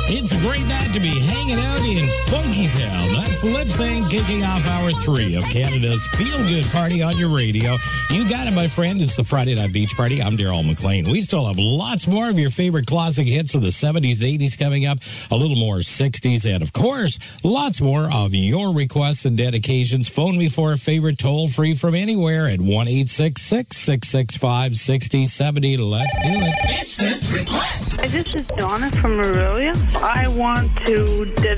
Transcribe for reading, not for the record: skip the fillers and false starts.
It's a great night to be hanging out in Funky Town. That's Lip Sync kicking off hour 3 of Canada's feel-good party on your radio. You got it, my friend. It's the Friday Night Beach Party. I'm Daryl McLean. We still have lots more of your favorite classic hits of the 70s and 80s coming up, a little more 60s, and, of course, lots more of your requests and dedications. Phone me for a favorite toll-free from anywhere at 1-866-665-6070. Let's do it. Instant request. Hi, this is Donna from Aurelia. I want to